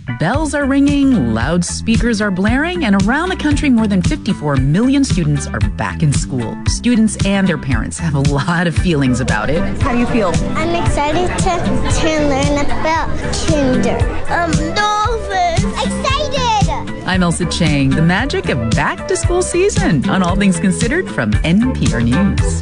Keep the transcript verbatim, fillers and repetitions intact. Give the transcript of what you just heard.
Bells are ringing, loudspeakers are blaring, and around the country, more than fifty-four million students are back in school. Students and their parents have a lot of feelings about it. How do you feel? I'm excited to, to learn about kinder. Um, dolphins! Excited! I'm Elsa Chang. The magic of back-to-school season on All Things Considered from N P R News.